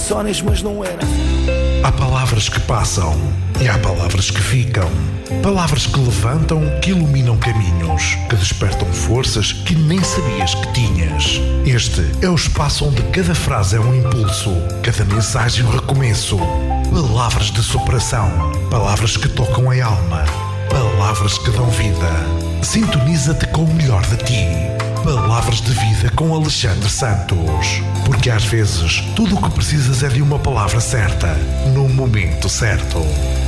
canções, mas não era. Há palavras que passam e há palavras que ficam. Palavras que levantam, que iluminam caminhos, que despertam forças que nem sabias que tinhas. Este é o espaço onde cada frase é um impulso, cada mensagem um recomeço. Palavras de superação, palavras que tocam a alma, palavras que dão vida. Sintoniza-te com o melhor de ti. Palavras de vida com Alexandre Santos. Porque às vezes tudo o que precisas é de uma palavra certa, no momento certo.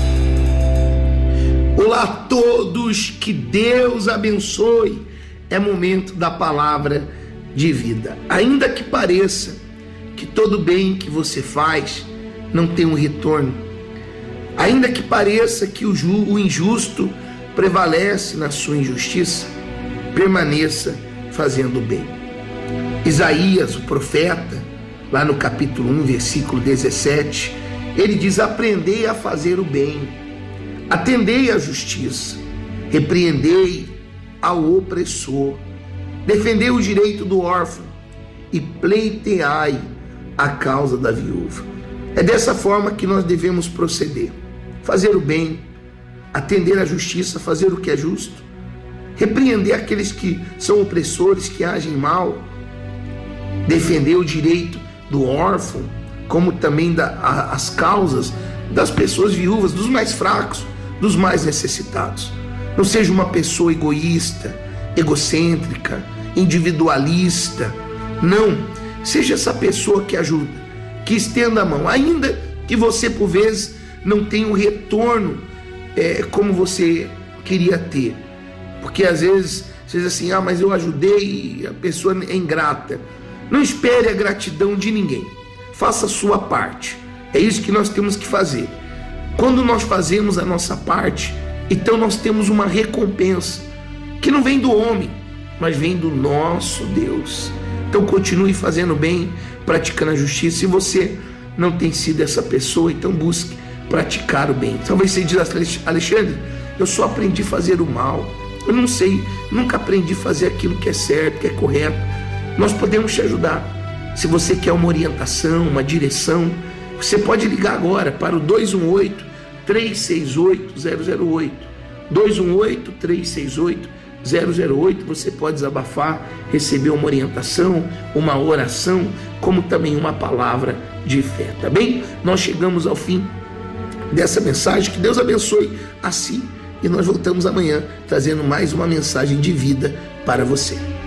Olá a todos, que Deus abençoe. É momento da palavra de vida. Ainda que pareça que todo bem que você faz não tem um retorno, ainda que pareça que o injusto prevalece na sua injustiça, permaneça fazendo o bem. Isaías, o profeta, lá no capítulo 1, versículo 17, ele diz: aprendei a fazer o bem, atendei à justiça, repreendei ao opressor, defendei o direito do órfão e pleiteai a causa da viúva. É dessa forma que nós devemos proceder: fazer o bem, atender à justiça, fazer o que é justo, repreender aqueles que são opressores, que agem mal, defender o direito do órfão, como também as causas das pessoas viúvas, dos mais fracos, dos mais necessitados. Não seja uma pessoa egoísta, egocêntrica, individualista. Não, seja essa pessoa que ajuda, que estenda a mão, ainda que você por vezes não tenha o retorno como você queria ter. Porque às vezes você diz assim: mas eu ajudei e a pessoa é ingrata. Não espere a gratidão de ninguém. Faça a sua parte. É isso que nós temos que fazer. Quando nós fazemos a nossa parte, então nós temos uma recompensa que não vem do homem, mas vem do nosso Deus. Então continue fazendo bem, praticando a justiça. Se você não tem sido essa pessoa, então busque praticar o bem. Talvez você diga: Alexandre, eu só aprendi a fazer o mal. Eu não sei, nunca aprendi a fazer aquilo que é certo, que é correto. Nós podemos te ajudar. Se você quer uma orientação, uma direção, você pode ligar agora para o 218-368-008. 218-368-008. Você pode desabafar, receber uma orientação, uma oração, como também uma palavra de fé, tá bem? Nós chegamos ao fim dessa mensagem. Que Deus abençoe a si. E nós voltamos amanhã trazendo mais uma mensagem de vida para você.